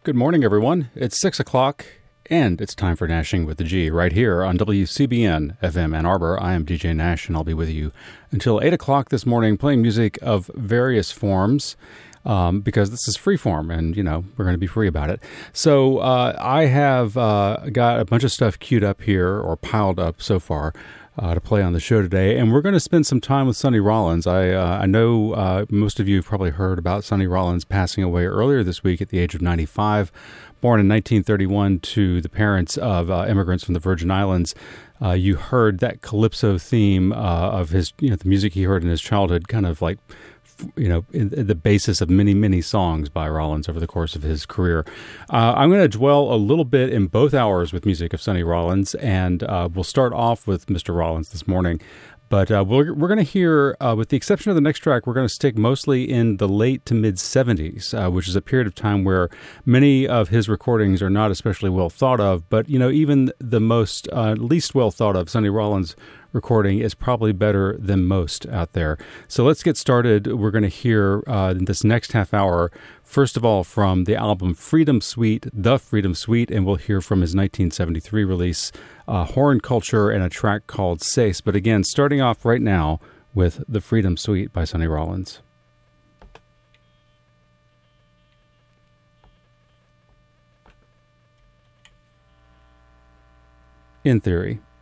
Good morning, everyone. It's 6 o'clock, and it's time for Nashing with the G right here on WCBN FM Ann Arbor. I am DJ Nash, and I'll be with you until 8 o'clock this morning playing music of various forms because this is free form, and, we're going to be free about it. So I have got a bunch of stuff queued up here or piled up so far to play on the show today, and we're going to spend some time with Sonny Rollins. I know most of you have probably heard about Sonny Rollins passing away earlier this week at the age of 95. Born in 1931 to the parents of immigrants from the Virgin Islands. You heard that calypso theme of his, the music he heard in his childhood, kind of like, in the basis of many, many songs by Rollins over the course of his career. I'm going to dwell a little bit in both hours with music of Sonny Rollins, and we'll start off with Mr. Rollins this morning. But we're going to hear, with the exception of the next track, we're going to stick mostly in the late to mid-'70s, which is a period of time where many of his recordings are not especially well thought of. But, even the most least well thought of Sonny Rollins recording is probably better than most out there. So let's get started. We're going to hear in this next half hour, first of all, from the album Freedom Suite, The Freedom Suite, and we'll hear from his 1973 release, Horn Culture, and a track called Sace. But again, starting off right now with The Freedom Suite by Sonny Rollins. In Theory.